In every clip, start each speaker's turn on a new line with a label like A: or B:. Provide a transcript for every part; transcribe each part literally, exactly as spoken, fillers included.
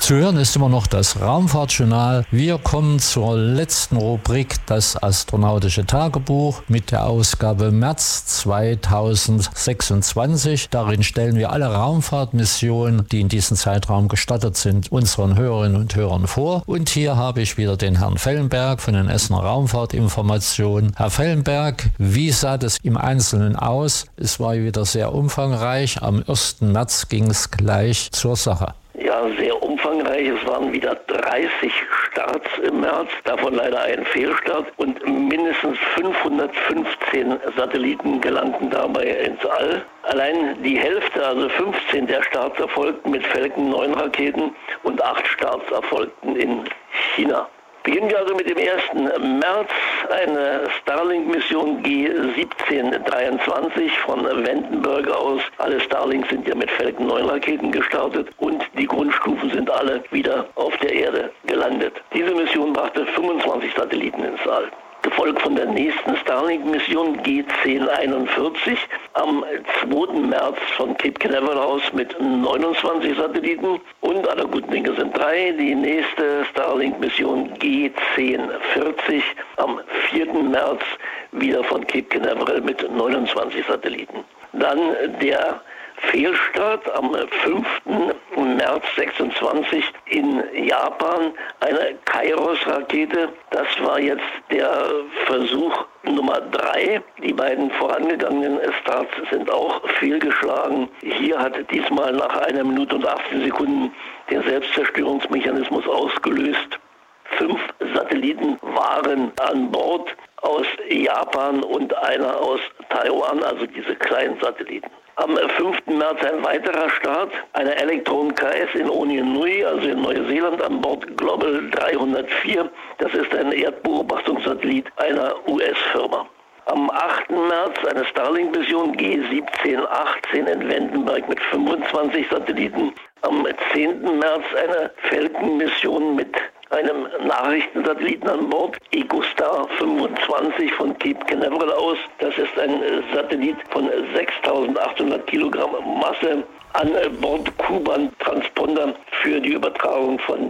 A: Zu hören ist immer noch das Raumfahrtjournal. Wir kommen zur letzten Rubrik, das astronautische Tagebuch, mit der Ausgabe März zweitausendsechsundzwanzig. Darin stellen wir alle Raumfahrtmissionen, die in diesem Zeitraum gestartet sind, unseren Hörerinnen und Hörern vor. Und hier habe ich wieder den Herrn Fellenberg von den Essener Raumfahrtinformationen. Herr Fellenberg, wie sah das im Einzelnen aus? Es war wieder sehr umfangreich. Am ersten März ging es gleich zur Sache.
B: Ja, sehr umfangreich. Es waren wieder dreißig Starts im März, davon leider ein Fehlstart, und mindestens fünfhundertfünfzehn Satelliten gelangten dabei ins All. Allein die Hälfte, also fünfzehn der Starts, erfolgten mit Falcon neun Raketen und acht Starts erfolgten in China. Beginnen wir also mit dem ersten März, eine Starlink-Mission G siebzehn dreiundzwanzig von Vandenberg aus. Alle Starlinks sind ja mit Falcon neun Raketen gestartet und die Grundstufen sind alle wieder auf der Erde gelandet. Diese Mission brachte fünfundzwanzig Satelliten ins All. Gefolgt von der nächsten Starlink-Mission G zehn einundvierzig am zweiten März von Cape Canaveral aus mit neunundzwanzig Satelliten, und aller guten Dinge sind drei. Die nächste Starlink-Mission G zehn vierzig am vierten März wieder von Cape Canaveral mit neunundzwanzig Satelliten. Dann der Fehlstart am fünften März sechsundzwanzig in Japan, eine Kairos-Rakete. Das war jetzt der Versuch Nummer drei. Die beiden vorangegangenen Starts sind auch fehlgeschlagen. Hier hat diesmal nach einer Minute und achtzehn Sekunden der Selbstzerstörungsmechanismus ausgelöst. Fünf Satelliten waren an Bord aus Japan und einer aus Taiwan, also diese kleinen Satelliten. Am fünften März ein weiterer Start, eine Elektron K S in Onienui, also in Neuseeland, an Bord Global dreihundertvier. Das ist ein Erdbeobachtungssatellit einer U S-Firma. Am achten März eine Starlink-Mission G siebzehn achtzehn in Vandenberg mit fünfundzwanzig Satelliten. Am zehnten März eine Falcon-Mission mit einem Nachrichtensatelliten an Bord, EcoStar fünfundzwanzig von Cape Canaveral aus. Das ist ein Satellit von sechstausendachthundert Kilogramm Masse, an Bord Ku-Band-Transponder für die Übertragung von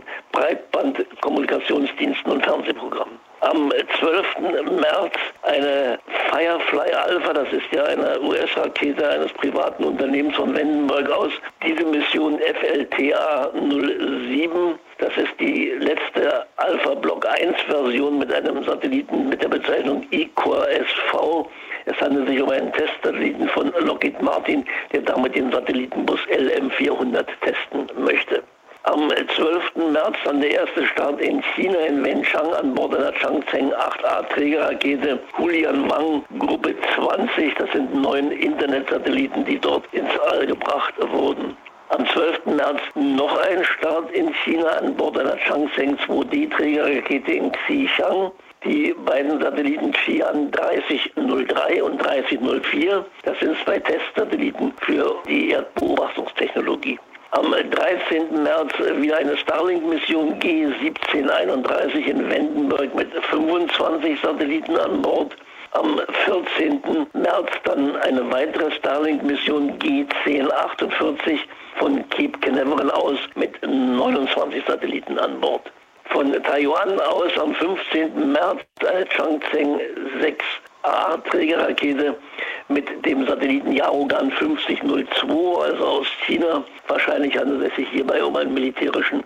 B: Breitband-Kommunikationsdiensten und Fernsehprogrammen. Am zwölften März eine Firefly Alpha, das ist ja eine U S-Rakete eines privaten Unternehmens von Vandenberg aus. Diese Mission F L T A null sieben, das ist die letzte Alpha Block eins Version mit einem Satelliten mit der Bezeichnung E C O R S V. Es handelt sich um einen Testsatelliten von Lockheed Martin, der damit den Satellitenbus L M vierhundert testen möchte. Am zwölften März dann der erste Start in China, in Wenchang, an Bord einer Changzheng acht A Trägerrakete Hulian Wang Gruppe zwanzig. Das sind neun Internetsatelliten, die dort ins All gebracht wurden. Am zwölften März noch ein Start in China an Bord einer Changzheng zwei D Trägerrakete in Xichang. Die beiden Satelliten Qian dreißig null drei und dreißig null vier, das sind zwei Testsatelliten für die Erdbeobachtungstechnologie. Am dreizehnten März wieder eine Starlink-Mission G siebzehn einunddreißig in Vandenberg mit fünfundzwanzig Satelliten an Bord. Am vierzehnten März dann eine weitere Starlink-Mission G zehn achtundvierzig von Cape Canaveral aus mit neunundzwanzig Satelliten an Bord. Von Taiwan aus am fünfzehnten März eine Changzheng sechs A Trägerrakete mit dem Satelliten Yaogan fünfzig null zwei, also aus China. Wahrscheinlich handelt es sich hierbei um einen militärischen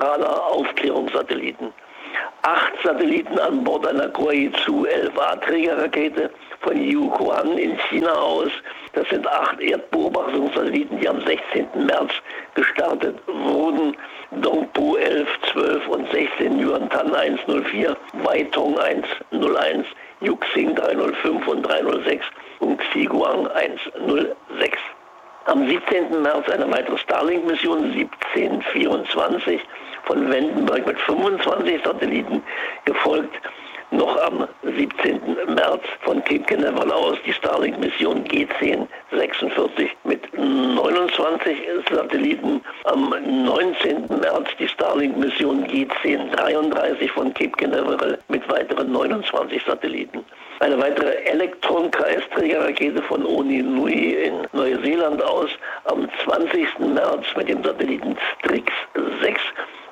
B: Radar-Aufklärungssatelliten. Acht Satelliten an Bord einer Koizhu elf A Trägerrakete von Yuquan in China aus. Das sind acht Erdbeobachtungssatelliten, die am sechzehnten März gestartet wurden. Dongpo elf, zwölf und sechzehn, Yuantan hundervier, Weitong hunderteins, Yuxing dreihundertfünf und dreihundertsechs und Xiguang hundertsechs. Am siebzehnten März eine weitere Starlink-Mission siebzehn vierundzwanzig von Vandenberg mit fünfundzwanzig Satelliten, gefolgt noch am siebzehnten März von Cape Canaveral aus die Starlink-Mission G zehn sechsundvierzig mit neunundzwanzig Satelliten. Am neunzehnten März die Starlink-Mission G zehn dreiunddreißig von Cape Canaveral mit weiteren neunundzwanzig Satelliten. Eine weitere Elektron-K S-Trägerrakete von Onienui in Neuseeland aus am zwanzigsten März mit dem Satelliten Strix sechs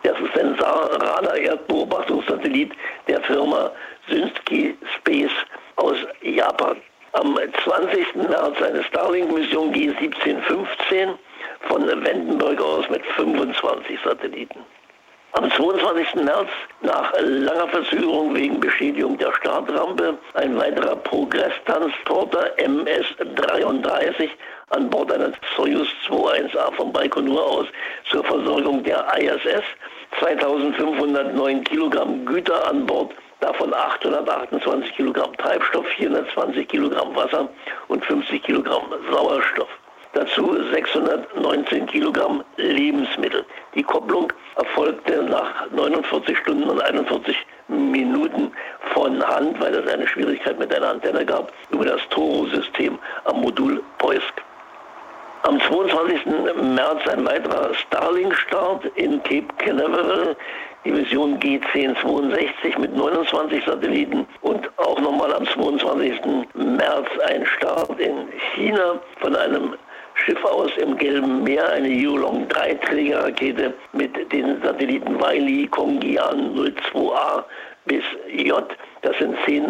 B: ein Radar-Erdbeobachtungssatellit der Firma Synsky Space aus Japan. Am zwanzigsten März eine Starlink-Mission G siebzehn fünfzehn von Vandenberg aus mit fünfundzwanzig Satelliten. Am zweiundzwanzigsten März, nach langer Verzögerung wegen Beschädigung der Startrampe, ein weiterer Progress-Transporter M S dreiunddreißig an Bord einer Soyuz zwei eins A von Baikonur aus zur Versorgung der I S S. zweitausendfünfhundertneun Kilogramm Güter an Bord, davon achthundertachtundzwanzig Kilogramm Treibstoff, vierhundertzwanzig Kilogramm Wasser und fünfzig Kilogramm Sauerstoff. Dazu sechshundertneunzehn Kilogramm Lebensmittel. Die Kopplung erfolgte nach neunundvierzig Stunden und einundvierzig Minuten von Hand, weil es eine Schwierigkeit mit einer Antenne gab, über das Toro-System am Modul Poisk. Am zweiundzwanzigsten März ein weiterer Starlink-Start in Cape Canaveral, die Mission G zehn zweiundsechzig mit neunundzwanzig Satelliten und auch nochmal am zweiundzwanzigsten März ein Start in China von einem Schiff aus im Gelben Meer, eine Yulong drei Trägerrakete mit den Satelliten Wiley, Congyan null zwei A bis J. Das sind zehn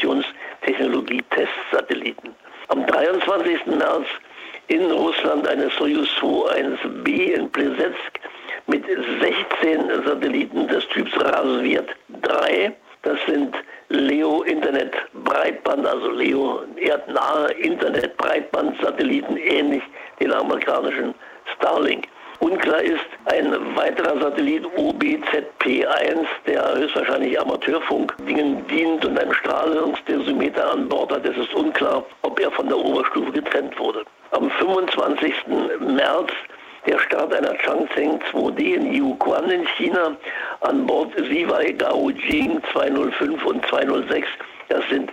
B: Navigationstechnologie-Testsatelliten. Am dreiundzwanzigsten März in Russland eine Soyuz zwei eins B in Plesetsk mit sechzehn Satelliten des Typs Razviet drei. Das sind Leo Internet Breitband, also Leo erdnahe Internet Breitband-Satelliten, ähnlich den amerikanischen Starlink. Unklar ist ein weiterer Satellit O B Z P eins, der höchstwahrscheinlich Amateurfunkdingen dient und einen Strahlungsdosimeter an Bord hat. Es ist unklar, ob er von der Oberstufe getrennt wurde. Am fünfundzwanzigsten März der Start einer Changcheng zwei D in Yiuquan in China an Bord Ziwei Gaojing zweihundertfünf und zweihundertsechs. Das sind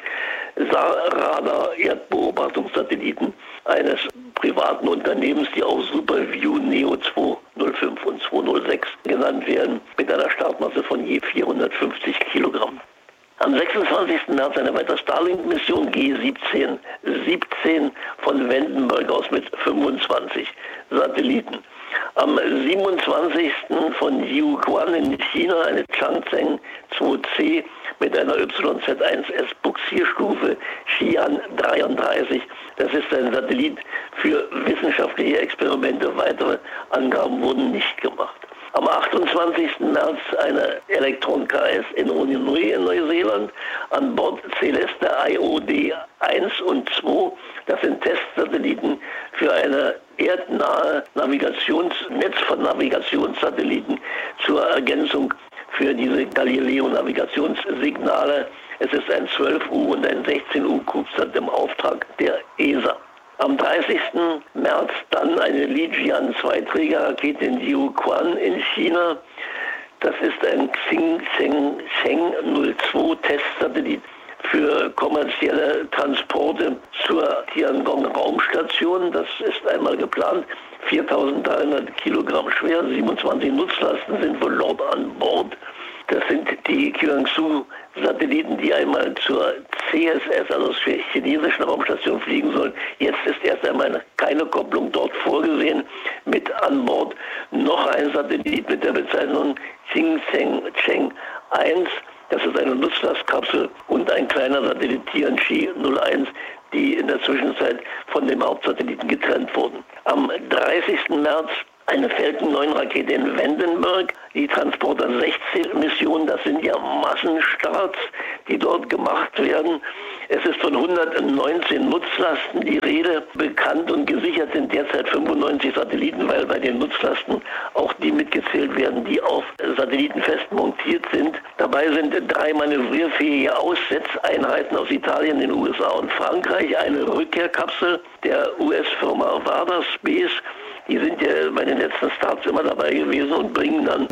B: Radar-Erdbeobachtungssatelliten eines privaten Unternehmens, die auch SuperView Neo zweihundertfünf und zweihundertsechs genannt werden, mit einer Startmasse von je vierhundertfünfzig Kilogramm. Am sechsundzwanzigsten März eine weitere Starlink-Mission G siebzehn siebzehn von Vandenberg aus mit fünfundzwanzig Satelliten. Am siebenundzwanzigsten von Yiuquan in China eine Changcheng zwei C mit einer Y Z eins S Buxierstufe Xi'an dreiunddreißig. Das ist ein Satellit für wissenschaftliche Experimente. Weitere Angaben wurden nicht gemacht. Am achtundzwanzigsten März eine Elektron K S in Onionui in Neuseeland an Bord Celeste I O D eins und zwei. Das sind Testsatelliten für eine erdnahe Navigationsnetz von Navigationssatelliten zur Ergänzung für diese Galileo-Navigationssignale. Es ist ein zwölf U und ein sechzehn U CubeSat im Auftrag der E S A. Am dreißigsten März dann eine Lijian zwei Trägerrakete in Yiuquan in China. Das ist ein Xingcheng null zwei Testsatellit für kommerzielle Transporte zur Tiangong-Raumstation. Das ist einmal geplant. viertausenddreihundert Kilogramm schwer, siebenundzwanzig Nutzlasten sind wohl dort an Bord. Das sind die Jiangsu-Satelliten, die einmal zur C S S, also zur chinesischen Raumstation, fliegen sollen. Jetzt ist erst einmal keine Kopplung dort vorgesehen. Mit an Bord noch ein Satellit mit der Bezeichnung Xingcheng eins. Das ist eine Nutzlastkapsel und ein kleiner Satellit Tianqi null eins, die in der Zwischenzeit von dem Hauptsatelliten getrennt wurden. Am dreißigsten März eine Falcon neun Rakete in Vandenberg, die Transporter sechzehn Mission, das sind ja Massenstarts, die dort gemacht werden. Es ist von hundertneunzehn Nutzlasten die Rede. Bekannt und gesichert sind derzeit fünfundneunzig Satelliten, weil bei den Nutzlasten auch die mitgezählt werden, die auf Satelliten fest montiert sind. Dabei sind drei manövrierfähige Aussetzeinheiten aus Italien, den U S A und Frankreich, eine Rückkehrkapsel der U S-Firma Varda Space. Die sind ja bei den letzten Starts immer dabei gewesen und bringen dann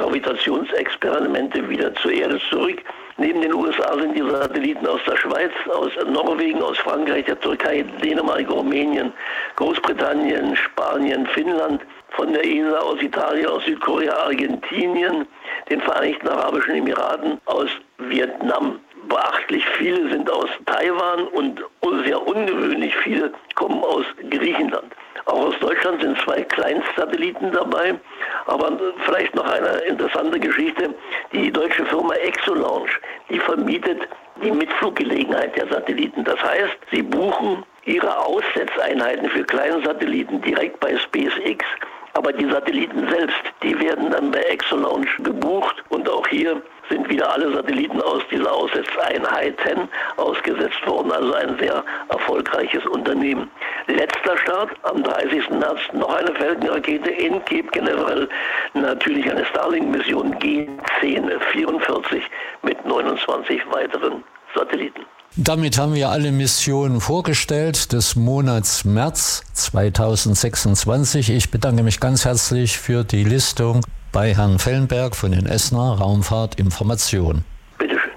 B: Mikrogravitationsexperimente wieder zur Erde zurück. Neben den U S A sind die Satelliten aus der Schweiz, aus Norwegen, aus Frankreich, der Türkei, Dänemark, Rumänien, Großbritannien, Spanien, Finnland, von der E S A aus Italien, aus Südkorea, Argentinien, den Vereinigten Arabischen Emiraten, aus Vietnam. Beachtlich viele sind aus Taiwan und sehr ungewöhnlich viele kommen aus Griechenland. Auch aus Deutschland sind zwei Kleinstsatelliten dabei. Aber vielleicht noch eine interessante Geschichte. Die deutsche Firma Exolaunch, die vermietet die Mitfluggelegenheit der Satelliten. Das heißt, sie buchen ihre Aussetzeinheiten für kleine Satelliten direkt bei SpaceX. Aber die Satelliten selbst, die werden dann bei Exolaunch gebucht. Und auch hier sind wieder alle Satelliten aus dieser Aussetzeinheiten ausgesetzt worden. Also ein sehr erfolgreiches Unternehmen. Letzter Start am dreißigsten März noch eine Falcon-Rakete in Cape Canaveral. Natürlich eine Starlink-Mission G zehn vierundvierzig mit neunundzwanzig weiteren Satelliten.
A: Damit haben wir alle Missionen vorgestellt des Monats März zweitausendsechsundzwanzig. Ich bedanke mich ganz herzlich für die Listung bei Herrn Fellenberg von den Essener Raumfahrtinformationen.
B: Bitte schön.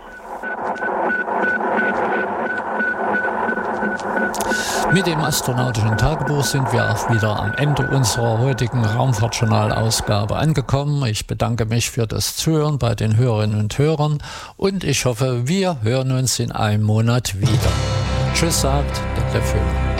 A: Mit dem astronautischen Tagebuch sind wir auch wieder am Ende unserer heutigen Raumfahrtjournal-Ausgabe angekommen. Ich bedanke mich für das Zuhören bei den Hörerinnen und Hörern und ich hoffe, wir hören uns in einem Monat wieder. Tschüss, sagt der Föhler.